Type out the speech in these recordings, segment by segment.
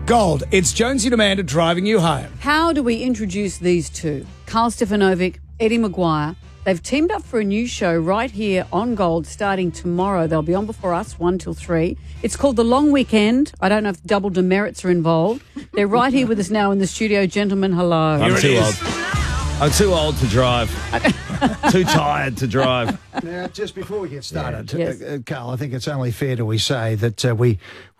Gold, it's Jonesy and Amanda driving you home. How do we introduce these two? Carl Stefanovic, Eddie Maguire. They've teamed up for a new show right here on Gold starting tomorrow. They'll be on before us, 1 till 3. It's called The Long Weekend. I don't know if double demerits are involved. They're right here with us now in the studio. Gentlemen, hello. I'm too old to drive. Too tired to drive. Now, just before we get started, Yes. Carl, I think it's only fair that we say that we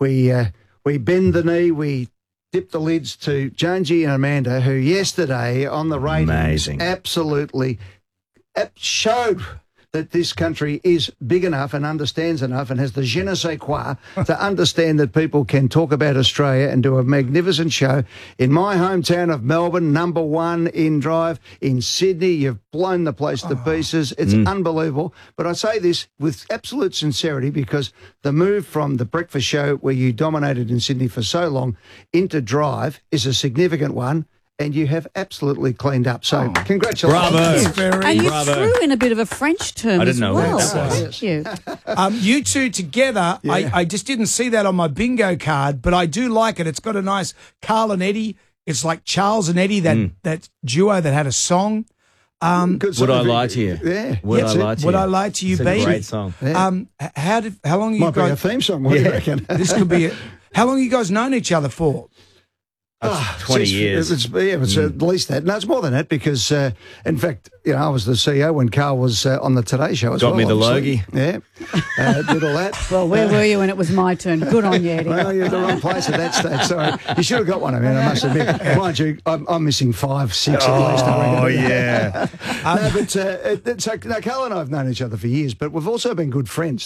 bend the knee, we dip the lids to Jonesy and Amanda, who yesterday on the ratings Amazing. absolutely showed that this country is big enough and understands enough and has the je ne sais quoi to understand that people can talk about Australia and do a magnificent show. In my hometown of Melbourne, #1 in drive. In Sydney, you've blown the place to pieces. It's unbelievable. But I say this with absolute sincerity because the move from the breakfast show where you dominated in Sydney for so long into drive is a significant one. And you have absolutely cleaned up. So, congratulations. Bravo. And you Bravo. threw in a bit of a French term I as didn't know well. what that was. Thank you. You two together, I just didn't see that on my bingo card, but I do like it. It's got a nice Carl and Eddie. It's like Charles and Eddie, that duo that had a song. Would I lie to you? Yeah. Would I lie to you? Would I lie to you, It's baby? a great song. How long you Might be a guys? theme song. What do you reckon? This could be. How long you guys known each other for? 20 years. It's at least that. No, it's more than that because, in fact, I was the CEO when Carl was on the Today Show as well. Got me the obviously. Logie. Yeah, did all that. Well, where were you when it was my turn? Good on you, Eddie. Well, you're at the wrong place at that stage. Sorry. You should have got one, I must admit. Mind you, I'm missing 5, 6 at least. Oh, yeah. No, Carl and I have known each other for years, but we've also been good friends.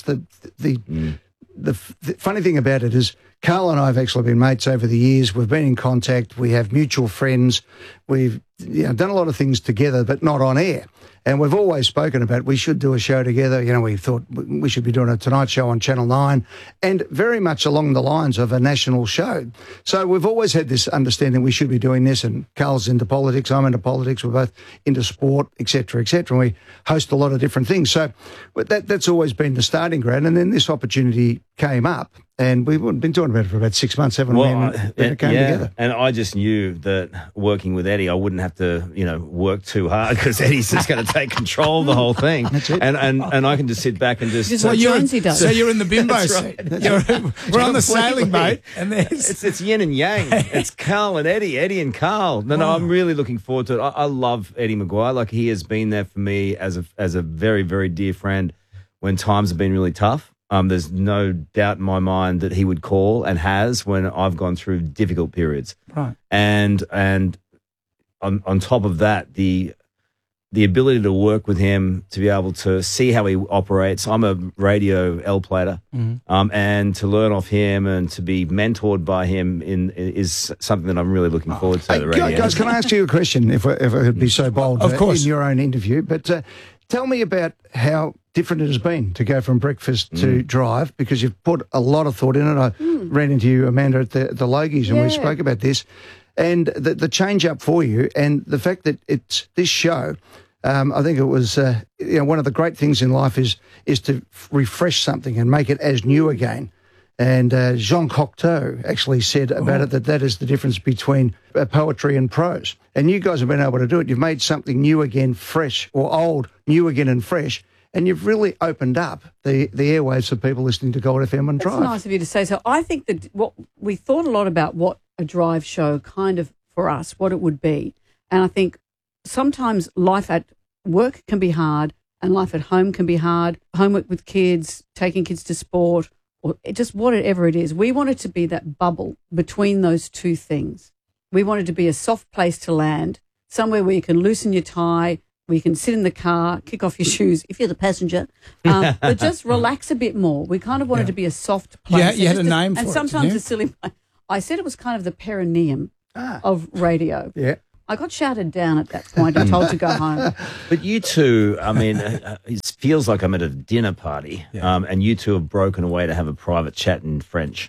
The funny thing about it is Carl and I have actually been mates over the years. We've been in contact. We have mutual friends. We've done a lot of things together, but not on air. And we've always spoken about we should do a show together. We thought we should be doing a Tonight Show on Channel 9 and very much along the lines of a national show. So we've always had this understanding we should be doing this, and Carl's into politics, I'm into politics, we're both into sport, et cetera, and we host a lot of different things. So that's always been the starting ground. And then this opportunity came up, and we've been talking about it for about 6 months, haven't we? And it came together. And I just knew that working with Eddie, I wouldn't have to, work too hard because Eddie's just going to take control of the whole thing. That's it. And I can just sit back and just... Just like Jonesy does. So you're in the bimbo That's seat. right. We're on the sailing boat, and there's It's yin and yang. It's Carl and Eddie and Carl. No, I'm really looking forward to it. I love Eddie Maguire. Like, he has been there for me as a very, very dear friend when times have been really tough. There's no doubt in my mind that he would call and has when I've gone through difficult periods. right. And on top of that, the ability to work with him, to be able to see how he operates. I'm a radio L-plater, and to learn off him and to be mentored by him is something that I'm really looking forward to. Hey, the radio. guys, can I ask you a question, if I could be so bold? Of course. In your own interview, but tell me about how different it has been to go from breakfast to drive, because you've put a lot of thought in it. I ran into you, Amanda, at the Logies, and we spoke about this, and the change up for you, and the fact that it's this show. I think it was one of the great things in life is to refresh something and make it as new again. And Jean Cocteau actually said about it that is the difference between poetry and prose. And you guys have been able to do it. You've made something new again, fresh, or old, new again and fresh. And you've really opened up the airwaves for people listening to Gold FM and Drive. That's nice of you to say so. I think that what we thought a lot about what a drive show kind of for us, what it would be. And I think sometimes life at work can be hard and life at home can be hard. Homework with kids, taking kids to sport, or just whatever it is. We wanted to be that bubble between those two things. We wanted to be a soft place to land, somewhere where you can loosen your tie, where you can sit in the car, kick off your shoes if you're the passenger, but just relax a bit more. We kind of wanted to be a soft place. Yeah, you had a name for it, and sometimes didn't a silly. I said it was kind of the perineum of radio. Yeah. I got shouted down at that point and told to go home. But you two, I mean, it feels like I'm at a dinner party, and you two have broken away to have a private chat in French.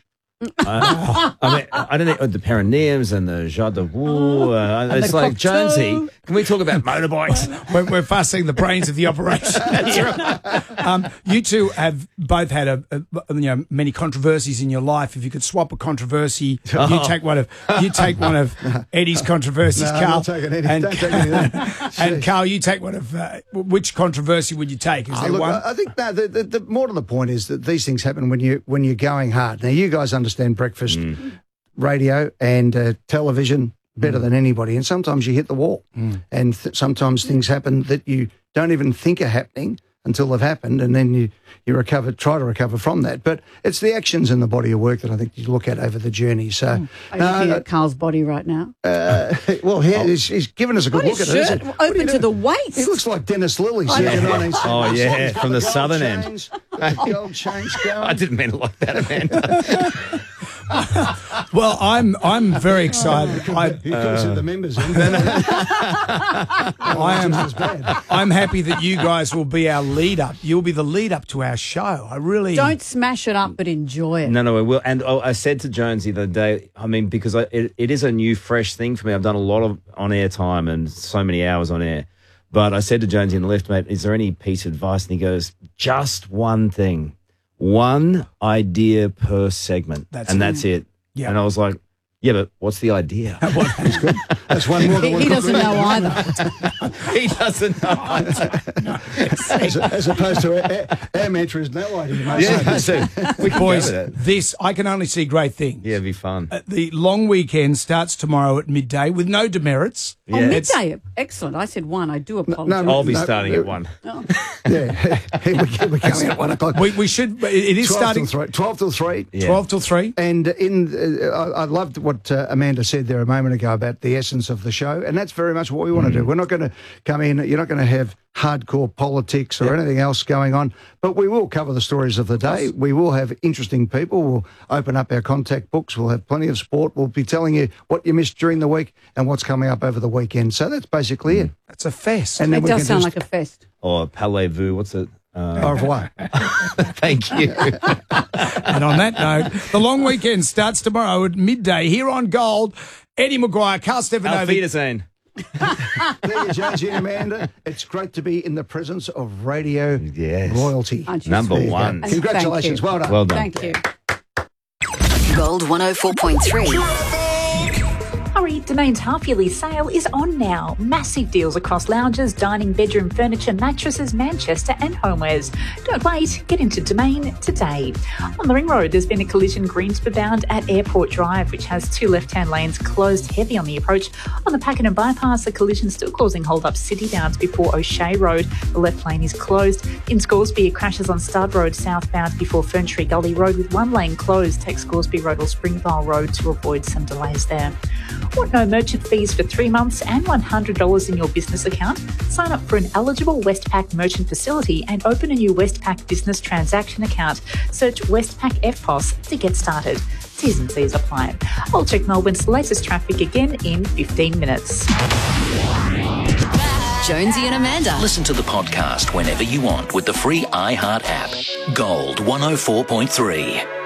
I mean, I don't know, the perineums and the joie de vous. It's like, cocktail. Jonesy, Can we talk about motorbikes? We're fussing the brains of the operation. You two have both had many controversies in your life. If you could swap a controversy, you take one of Eddie's controversies, No, Carl. I'm not taking any. Don't take any of that. And Carl, you take one of which controversy would you take? Is there Look, one? I think the more to the point is that these things happen when you're going hard. Now you guys understand breakfast radio and television better than anybody, and sometimes you hit the wall, and sometimes things happen that you don't even think are happening until they've happened, and then you try to recover from that. But it's the actions in the body of work that I think you look at over the journey. So, Are you looking at Carl's body right now? well, he's given us a good look at it. Shirt Isn't it? open to the waist. He looks like Dennis Lilly. Oh, yeah, from the southern end. Gold chains going. I didn't mean it like that, Amanda. Well, I'm very excited. He could have said the members. I'm happy that you guys will be our lead up. You'll be the lead up to our show. I really Don't smash it up, but enjoy it. No, I will. And I said to Jonesy the other day, I mean, because it is a new, fresh thing for me. I've done a lot of on-air time and so many hours on air. But I said to Jonesy in the lift, mate, is there any piece of advice? And he goes, just one thing. One idea per segment. That's it. Yeah. And I was like, yeah, but what's the idea? That's good. That's one more than one. He doesn't know either. He doesn't know. As opposed to our mantra is no idea, mate. Yeah, so we can boys, go with that. this I can only see great things. Yeah, it'd be fun. The long weekend starts tomorrow at midday with no demerits. Oh, Yeah. midday. Excellent. I said 1. I do apologise. no, I'll be starting at 1. Yeah, we're coming at 1 o'clock. We should. It is 12 starting till 3. 12 till 3. Yeah. 12 till 3. And I loved what Amanda said there a moment ago about the essence of the show, and that's very much what we want to do. We're not going to come in, you're not going to have hardcore politics or anything else going on, but we will cover the stories of the day. We will have interesting people. We'll open up our contact books. We'll have plenty of sport. We'll be telling you what you missed during the week and what's coming up over the weekend. So that's basically it. That's a fest. And then It we does can sound just, like a fest. Or Parlez-vous, what's it? au revoir. Thank you. And on that note, the long weekend starts tomorrow at midday here on Gold. Eddie Maguire, Carl Auf Stefanovic. Wiedersehen. There you, Jonesy and Amanda. It's great to be in the presence of radio Yes. royalty. Aren't you Number sweet? There you go. one. And Congratulations. thank you. Well done. Well done. Thank you. Gold 104.3. Hurry, Domain's half-yearly sale is on now. Massive deals across lounges, dining, bedroom furniture, mattresses, Manchester and homewares. Don't wait, get into Domain today. On the Ring Road, there's been a collision Greensborough bound at Airport Drive, which has 2 left-hand lanes closed heavy on the approach. On the Pakenham bypass, the collision still causing hold-up city bound before O'Shea Road. The left lane is closed. In Scoresby, it crashes on Stud Road southbound before Ferntree Gully Road with 1 lane closed. Take Scoresby Road or Springvale Road to avoid some delays there. Want no merchant fees for 3 months and $100 in your business account? Sign up for an eligible Westpac merchant facility and open a new Westpac business transaction account. Search Westpac FPOS to get started. T's and C's apply. I'll check Melbourne's latest traffic again in 15 minutes. Jonesy and Amanda. Listen to the podcast whenever you want with the free iHeart app. Gold 104.3.